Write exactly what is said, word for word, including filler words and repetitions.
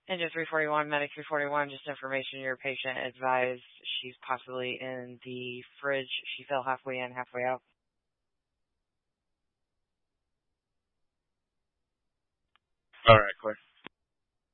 Engine three forty-one, Medic three forty-one, just information, your patient advised she's possibly in the fridge. She fell halfway in, halfway out. All right, Claire.